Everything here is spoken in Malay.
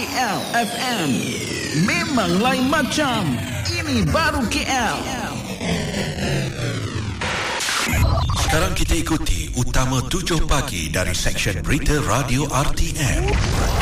KL FM. Memang lain macam. Ini baru KL. Sekarang kita ikuti Utama 7 Pagi dari Seksyen Berita Radio RTM.